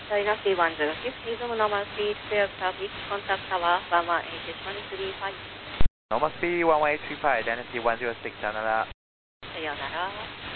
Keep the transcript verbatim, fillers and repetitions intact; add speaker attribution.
Speaker 1: Dynasty one zero six, resume normal speed, clear traffic, contact tower one one eight one three five.
Speaker 2: Normal speed one one eight three five, Dynasty one zero six, さよなら。
Speaker 1: さようなら。